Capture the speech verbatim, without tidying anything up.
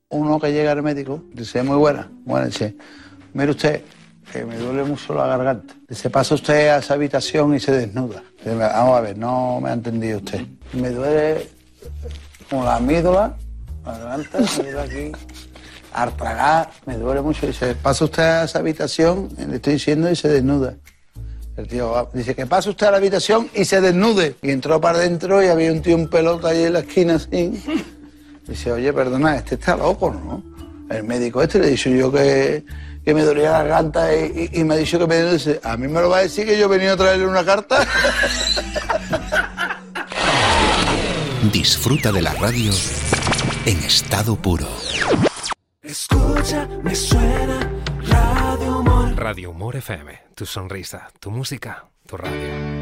uno que llega al médico, dice, muy buena, bueno, dice, mire usted, que me duele mucho la garganta. Dice, pasa usted a esa habitación y se desnuda. Dice, vamos a ver, no me ha entendido usted. Me duele como la amígdala, la garganta, me duele aquí, al tragar, me duele mucho. Dice, pasa usted a esa habitación, le estoy diciendo, y se desnuda. El tío dice, que pase usted a la habitación y se desnude. Y entró para adentro y había un tío en pelota ahí en la esquina así. Dice, oye, perdona, este está loco, ¿no? El médico este le he dicho yo que, que me dolía la garganta y, y, y me ha dicho que me dice, a mí me lo va a decir que yo he venido a traerle una carta. Disfruta de la radio en estado puro. Escucha, me suena Radio Humor. Radio Humor F M, tu sonrisa, tu música, tu radio.